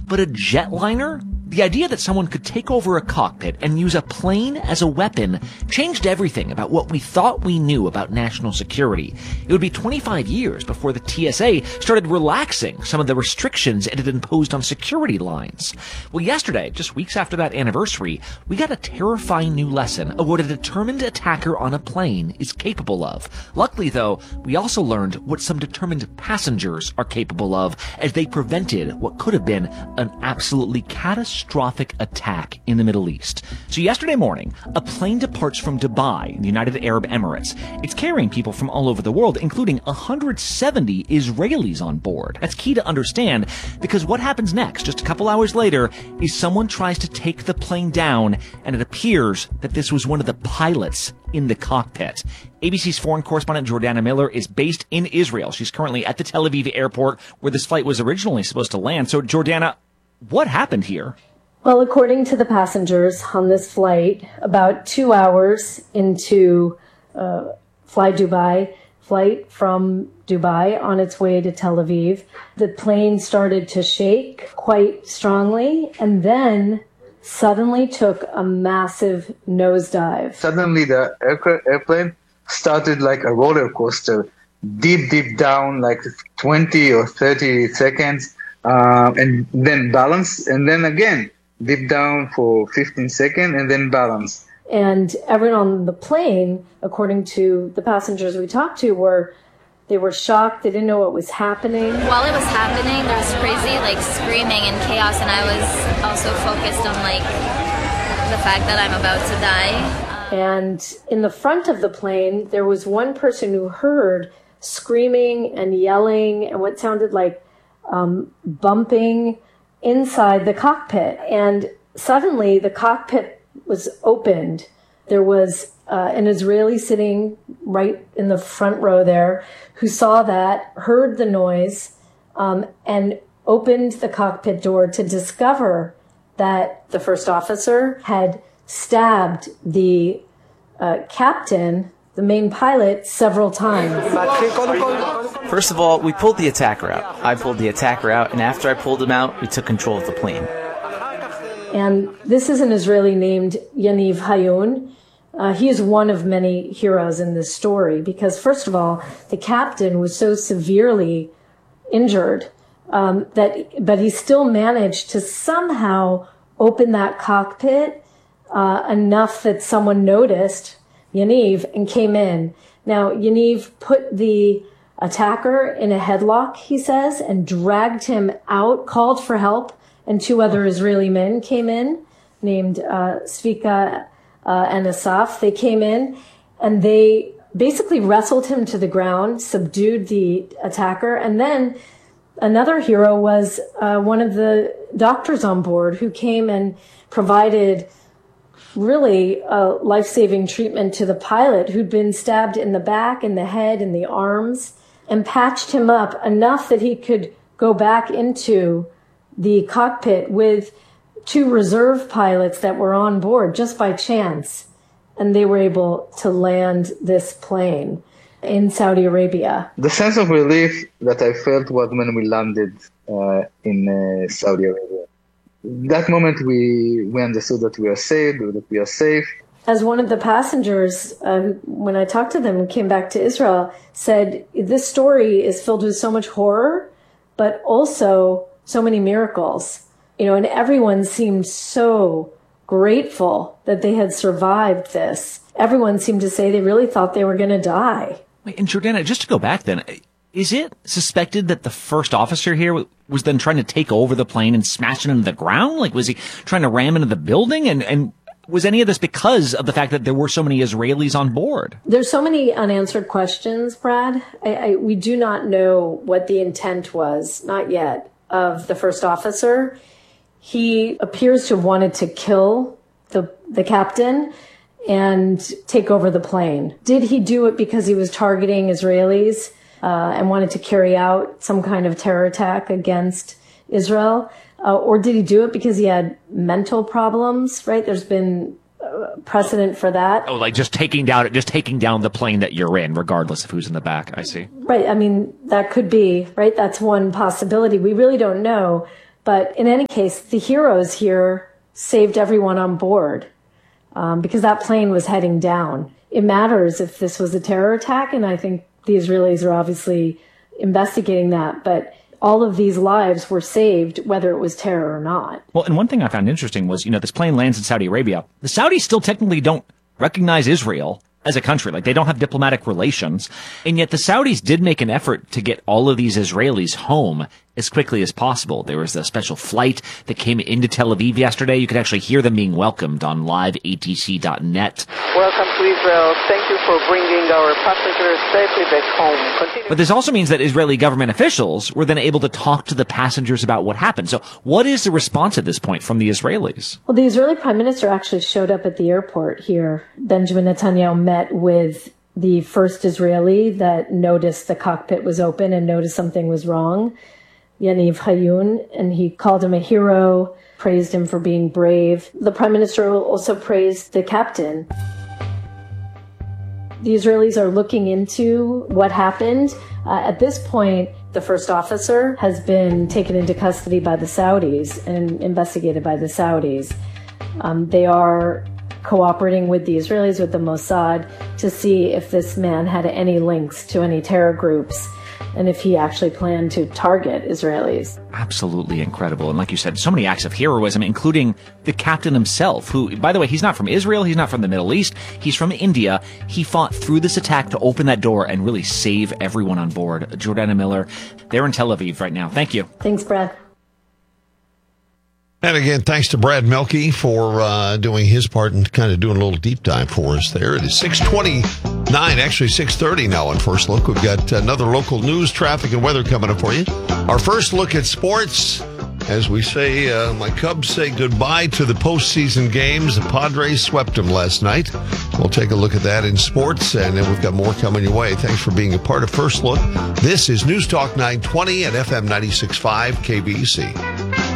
But a jetliner? The idea that someone could take over a cockpit and use a plane as a weapon changed everything about what we thought we knew about national security. It would be 25 years before the TSA started relaxing some of the restrictions it had imposed on security lines. Well, yesterday, just weeks after that anniversary, we got a terrifying new lesson of what a determined attacker on a plane is capable of. Luckily, though, we also learned what some determined passengers are capable of as they prevented what could have been an absolutely catastrophic attack in the Middle East. So yesterday morning, a plane departs from Dubai in the United Arab Emirates. It's carrying people from all over the world, including 170 Israelis on board. That's key to understand, because what happens next, just a couple hours later, is someone tries to take the plane down, and it appears that this was one of the pilots in the cockpit. ABC's foreign correspondent Jordana Miller is based in Israel. She's currently at the Tel Aviv airport where this flight was originally supposed to land. So Jordana, what happened here? Well, according to the passengers on this flight, about 2 hours into flight from Dubai on its way to Tel Aviv, the plane started to shake quite strongly and then suddenly took a massive nosedive. Suddenly the airplane started like a roller coaster, deep down, like 20 or 30 seconds, and then balance, and then again, deep down for 15 seconds, and then balance. And everyone on the plane, according to the passengers we talked to, were shocked. They didn't know what was happening. While it was happening, there was crazy, screaming and chaos, and I was also focused on, the fact that I'm about to die. And in the front of the plane, there was one person who heard screaming and yelling and what sounded like bumping inside the cockpit. And suddenly the cockpit was opened. There was an Israeli sitting right in the front row there who saw that, heard the noise, and opened the cockpit door to discover that the first officer had stabbed the captain, the main pilot, several times. First of all, we pulled the attacker out. I pulled the attacker out, and after I pulled him out, we took control of the plane. And this is an Israeli named Yaniv Hayun. He is one of many heroes in this story because, first of all, the captain was so severely injured but he still managed to somehow open that cockpit enough that someone noticed Yaniv and came in. Now, Yaniv put the attacker in a headlock, he says, and dragged him out, called for help, and two other Israeli men came in, named Svika and Asaf. They came in, and they basically wrestled him to the ground, subdued the attacker, and then another hero was one of the doctors on board who came and provided really life-saving treatment to the pilot who'd been stabbed in the back, in the head, in the arms, and patched him up enough that he could go back into the cockpit with two reserve pilots that were on board just by chance. And they were able to land this plane in Saudi Arabia. The sense of relief that I felt was when we landed in Saudi Arabia. That moment we understood that we are safe, As one of the passengers, when I talked to them and came back to Israel, said, this story is filled with so much horror, but also so many miracles. And everyone seemed so grateful that they had survived this. Everyone seemed to say they really thought they were going to die. Wait, and Jordana, just to go back then, is it suspected that the first officer here was then trying to take over the plane and smash it into the ground? Like, was he trying to ram into the building? And was any of this because of the fact that there were so many Israelis on board? There's so many unanswered questions, Brad. We do not know what the intent was, not yet, of the first officer. He appears to have wanted to kill the captain and take over the plane. Did he do it because he was targeting Israelis and wanted to carry out some kind of terror attack against Israel? Or did he do it because he had mental problems, right? There's been precedent for that. Oh, like just taking down the plane that you're in, regardless of who's in the back. I see. Right. I mean, that could be, right? That's one possibility. We really don't know. But in any case, the heroes here saved everyone on board because that plane was heading down. It matters if this was a terror attack, and I think the Israelis are obviously investigating that, but all of these lives were saved, whether it was terror or not. Well, and one thing I found interesting was, this plane lands in Saudi Arabia. The Saudis still technically don't recognize Israel as a country. Like, they don't have diplomatic relations. And yet the Saudis did make an effort to get all of these Israelis home as quickly as possible. There was a special flight that came into Tel Aviv yesterday. You could actually hear them being welcomed on liveatc.net. Welcome to Israel. Thank you for bringing our passengers safely back home. Continue. But this also means that Israeli government officials were then able to talk to the passengers about what happened. So what is the response at this point from the Israelis? Well, the Israeli prime minister actually showed up at the airport here. Benjamin Netanyahu met with the first Israeli that noticed the cockpit was open and noticed something was wrong, Yaniv Hayun, and he called him a hero, praised him for being brave. The prime minister also praised the captain. The Israelis are looking into what happened. At this point, the first officer has been taken into custody by the Saudis and investigated by the Saudis. They are cooperating with the Israelis, with the Mossad, to see if this man had any links to any terror groups and if he actually planned to target Israelis. Absolutely incredible. And like you said, so many acts of heroism, including the captain himself, who, by the way, he's not from Israel, he's not from the Middle East, he's from India. He fought through this attack to open that door and really save everyone on board. Jordana Miller, they're in Tel Aviv right now. Thank you. Thanks, Brad. And again, thanks to Brad Melke for doing his part and kind of doing a little deep dive for us there. It is 6:29, actually 6:30 now on First Look. We've got another local news, traffic, and weather coming up for you. Our first look at sports. As we say, my Cubs say goodbye to the postseason games. The Padres swept them last night. We'll take a look at that in sports, and then we've got more coming your way. Thanks for being a part of First Look. This is News Talk 920 at FM 96.5 KBC.